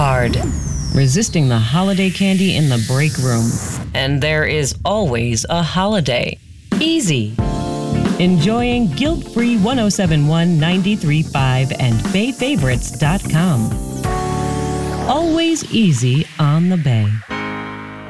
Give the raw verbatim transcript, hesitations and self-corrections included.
hard, resisting the holiday candy in the break room. And there is always a holiday. Easy. Enjoying guilt-free one oh seven point one, ninety-three point five and bay favorites dot com. Always easy on the Bay.